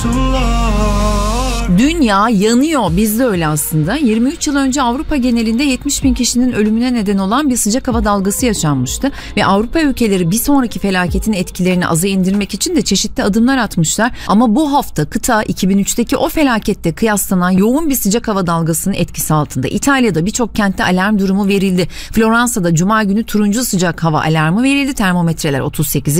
Dünya yanıyor, biz de öyle aslında. 23 yıl önce Avrupa genelinde 70 bin kişinin ölümüne neden olan bir sıcak hava dalgası yaşanmıştı. Ve Avrupa ülkeleri bir sonraki felaketin etkilerini aza indirmek için de çeşitli adımlar atmışlar. Ama bu hafta kıta 2003'teki o felakette kıyaslanan yoğun bir sıcak hava dalgasının etkisi altında. İtalya'da birçok kentte alarm durumu verildi. Floransa'da cuma günü turuncu sıcak hava alarmı verildi. Termometreler 38'i